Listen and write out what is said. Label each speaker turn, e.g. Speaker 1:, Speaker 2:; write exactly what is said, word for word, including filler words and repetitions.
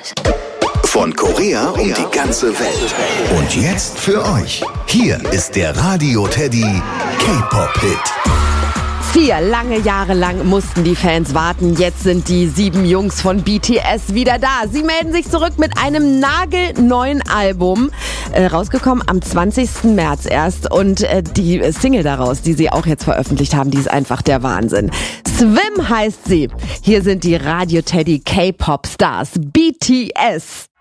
Speaker 1: Von Korea und die ganze Welt. Und jetzt für euch. Hier ist der Radio Teddy K-Pop-Hit.
Speaker 2: Vier lange Jahre lang mussten die Fans warten. Jetzt sind die sieben Jungs von B T S wieder da. Sie melden sich zurück mit einem nagelneuen Album. Äh, rausgekommen am zwanzigsten März erst. Und äh, die Single daraus, die sie auch jetzt veröffentlicht haben, die ist einfach der Wahnsinn. Swim heißt sie. Hier sind die Radio Teddy K-Pop Stars B T S.